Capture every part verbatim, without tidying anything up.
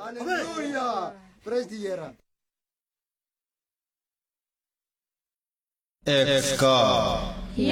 Hallelujah. Praise the Lord. Eka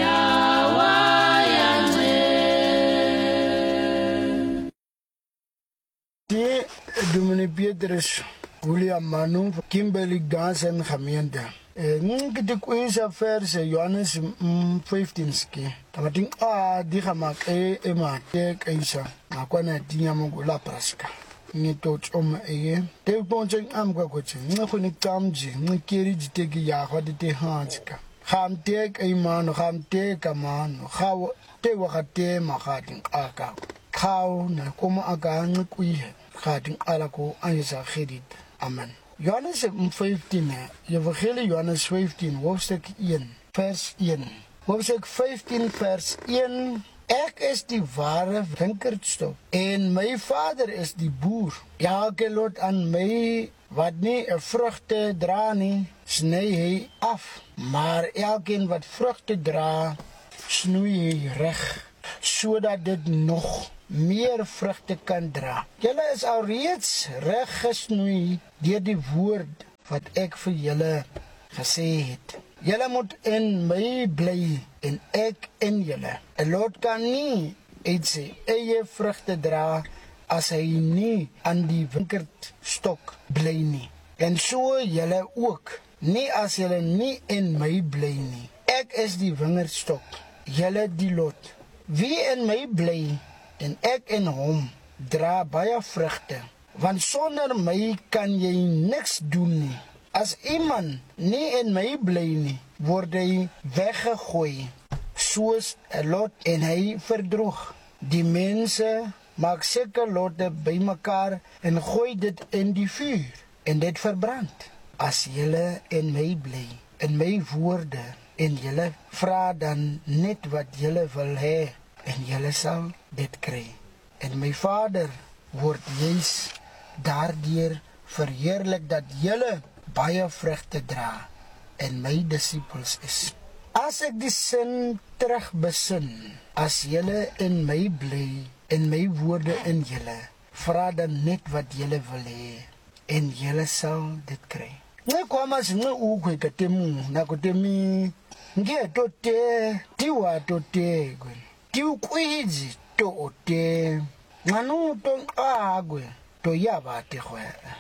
De Dominic Petrus, William Manu, Kimberly Gans en gemeente. Ngi de kwesa verse Johannes fifteen ski. Tamating a di gamak e e ma te kaisa. Makwana dinya mo la praska. Ni tot om e. Te ponchen am kwa koche. Ni khoni tamji, ni keri jitegi ya khwa de hanska. Kham te e man, kham te kaman, khaw te wakate makhating aka. Khaw na kuma aka ni kuihe. Khating ala ko anisa khedit. Amen. Johannes fifteen, Evangelie Johannes fifteen, hoofdstuk one, vers one. Hoofdstuk fifteen, vers one. Ek is die ware winkerdstok en my Vader is die boer. Elke lot aan my wat nie 'n vrugte dra nie, sny hy af. Maar elkeen wat vrugte dra, snoei hy reg, sodat dit nog meer vrugte kan dra. Julle is alreeds reg gesnoei deur die woord wat ek vir julle gesê het. Julle moet in my bly en ek in julle. 'n Lot kan nie uit sy eie vrugte dra as hy nie aan die winkerdstok bly nie. En so julle ook, nie as julle nie in my bly nie. Ek is die wingerdstok, julle die lot. Wie in my bly en ek in hom dra baie vrugte, want sonder my kan jy niks doen nie. As iemand nie in my bly nie, word hy weggegooi, soos 'n lot en hy verdroog. Die mense maak seker lotte bymekaar en gooi dit in die vuur en dit verbrand. As julle in my bly, in my woorde, en julle vra dan net wat julle wil hê, en julle sal dit kry. En my Vader word juis daardeur verheerlik dat julle baie vrugte dra en my disippels is. As ek die sin terugbesin, as julle in my bly, en my woorde in julle, vra dan net wat julle wil hê en julle sal dit kry. Nge kwama singe ukwe katemu na kutemi nge tote tiwa tote gwen. Tiu kwiji to ote nganu tong agwe to yaba te khwe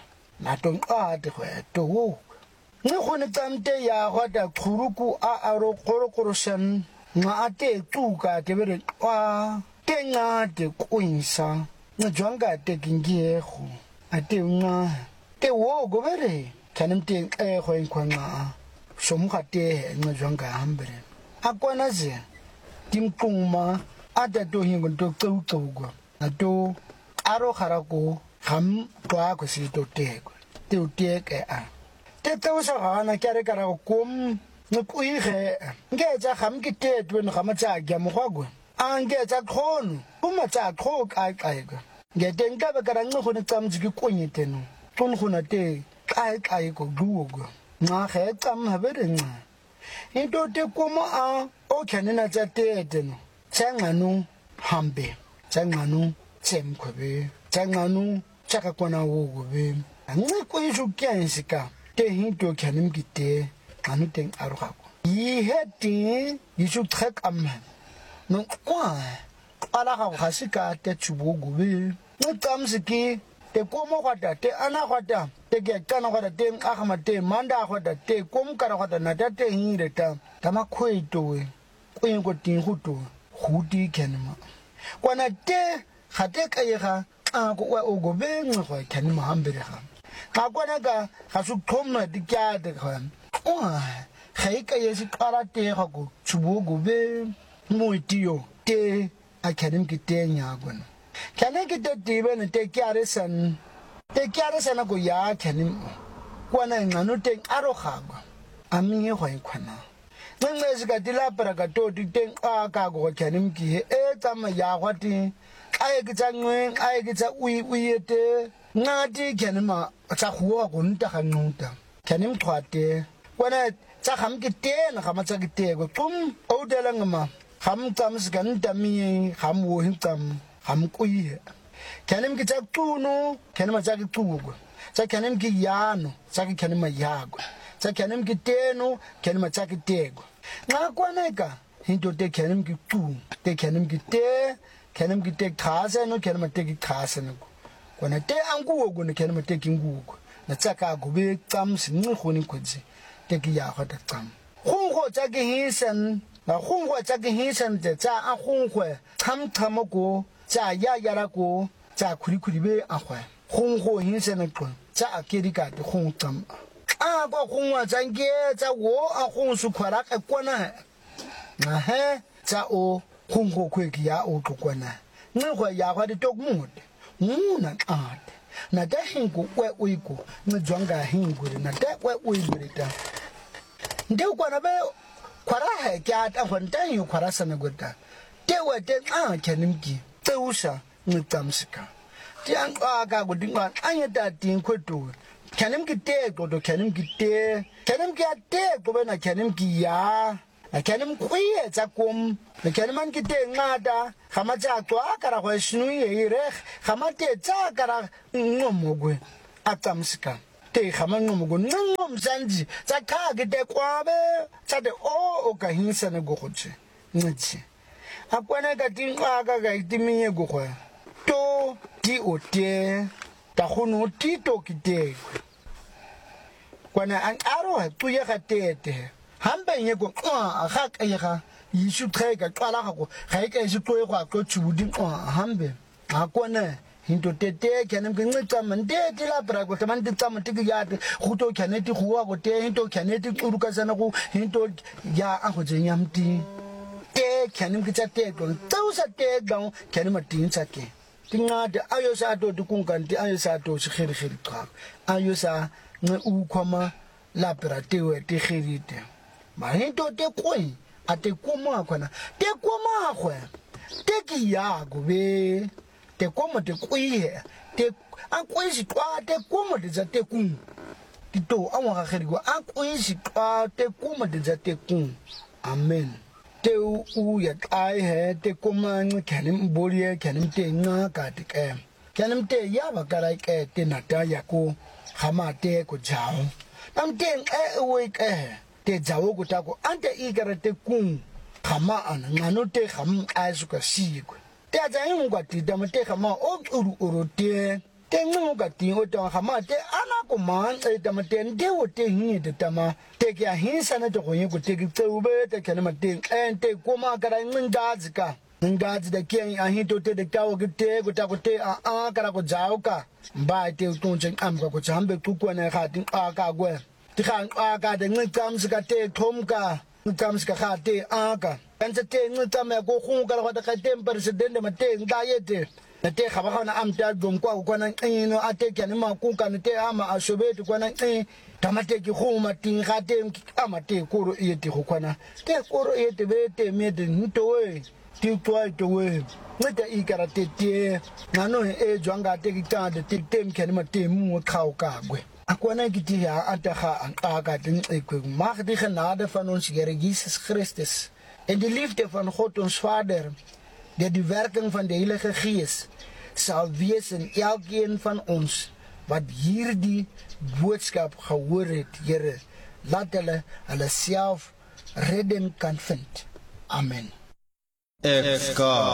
na tong a te khwe to wo nge khone tsamte ya gwata khuruku a aro khorokoroshan nga ate tuka te bere kwa te nga te kwinsa nga jwanga te kingiego ate nga te wo go bere kanimte e khwen kwanga somukate nga jwanga hambere akwana ze timkuma ada to hingo to tsutsugwa ato aro kharako kham twa ko si to teko te uteke a te to sa hana kare kara kom ngui ge ngeja kham kite twen khama tsa gya mogwagwe angeja khono uma tsa kho ka ka ngete nkabe kara ngho ne tsamji ki konyeteno tun khona te ka ka ko dugo nga ge tsam habere nga into te koma a o khanena tsa teteno tsanganu hambe tsanganu tsemkhwe tsanganu tsaka kona wogobe anxe kweju kyensika te hinto khanim kite anu teng arugako yi heti yisu trek am no kwa ala ga gasika te tsubogobe ntamsiki te komo kwata te ana kwata te ke kana kwata te agama te manda kwata te kom kana kwata na te hireta tama khweitowe kwengo tinguto khudi kenma kwana te khate kayega a ko wa ogobe ngwa kenma hambere ha ka kwana ka hasu thomna dikyade kha o khaika yesi karate ha ko chubogobe moitio te a kenim kitenya gwana kane kite tibe ne te kyare san te kyare san ko ya kenim kwana ngano te aro khagwa ami ho ikhwana ngenze ka dilapara ka toti teng a ka go khanim ki e tsama ya gwati aye ke tsangwe aye ke tsa ui uiete ngati kenima tsa khuwa go nta ga nota kenim twate kwana tsa kham ke tena ga matsa ke tego kum o dela ngama kham tsam se kan tami kham wo hin tsam kham kuihe Kenem ki tak tuno, kenem tak tugo. Sa kenem ki yano, sa kenem yago. Sa kenem ki teno, kenem tak tego. Na kwaneka, hinto te kenem ki tu, te kenem ki te, kenem ki te kase no, kenem te ki kase no. Kwana te angugo no kenem te ki ngugo. Na tsaka go be tsam sin go ni khodzi. Te ki ya ga ta tsam. Khongo tsa ke hisen, na khongo tsa ke hisen te tsa a khongwe, tham tham go, tsa ya ya ra go, tsa khuri khuri be a khwa. Khongo hisen ko, tsa a ke di ka te khong tsam. A go khongwa tsa nge tsa wo a khong su khwara ka kwana. Na he tsa o khongo khwe ki ya o tlokwana. Ngwe ya ga di tok mut. Muna ate. Na da hingu we uiku, njwanga hingu na da we uiku ta. Nde kwana be kwara he kya ta kwanta yu kwara sana gota. Te we te a kenimki. Te usa ntamsika. Ti an aga godinga anya ta tin kwetu. Kenimki te godo kenimki te. Kenimki te go be na kenimki ya. Kenem kwiye tsa kom. Kenem ki te ngada. Khama tsa twa kara go shinu ye re. Khama te tsa kara ngomogwe. Atamsika. Te khama ngomogwe ngom sanji. Tsa ka ke te kwabe. Tsa te o o ka hinsa ne go khotse. Ngitsi. Akwana ka tinga ka ka itiminye go khwa. To ti o te. Ta khono ti to ki te. Kwana an aro ha tuye ka tete. Hambe nyego a ga ka ga yishu trega kwala go ga ke se tlo go go tshudi hambe a kone hinto tete kenem ke ncitsa mande ti la bra go tsamane tsa mate ke ya go to keneti go wa go te hinto keneti tsuruka sana go hinto ya a go tsenya mti te kenem ke tsa te go tsausa te ga kenem tin tsa ke tingade ayo sa to dikunkanti ayo sa to se khiri khiriqa ayo sa nne u khoma la bra te we te khirite. Ma hinto te koi a te koma kwana te koma khwe te ki ya go be te koma te koi te a koi si twa te koma de za te kun ti to a wa ga go a koi si twa te koma de za te kun amen te u ya ai he te koma ngi kenim bolie kenim te nga ka te ke kenim te ya ba ka rai ke te na ta ya ko khama te ko jao tam te e we ke te jawo go ta go ante igara te kun khama ana ngano te kham azuka siku te aja yin go ti da mate khama o uru uru te te ngu ga ti o ta khama te ana ko man e da mate nde o te hin de tama te kya hin sana to go yin go te ki te ube te kana mate en te ko ma gara ngin da zika ngaz da ke a hin to te de ka o ki te go ta go te a a kara go jawo ka ba te to chen am ga go chambe ku ko na ga tin a ka go ti khan aga de ngam ska te thom ka ngam ska kha te aga kan se te ngam me go khu ka ga ka te president ma te nga yete na te khaba khana am ta dom kwa ko na ino ate ke ni ma ku ka te ama asobeti ko na e tamate ki khu ma tin ga te ama te ko ro yete go kwana te ko ro yete be te me de nto we ti twai to we ngata ikara te te ngano e jwanga te ki ta de te tem ke ni ma te mu khau ka gwe. Akwana kiti ya ataga aan aga din ekwe mag die genade van ons Here Jesus Christus en die liefde van God ons Vader deur die werking van die Heilige Gees sal wees in elkeen van ons wat hierdie boodskap gehoor het, Here, laat hulle hulle self redding kan vind. Amen. F K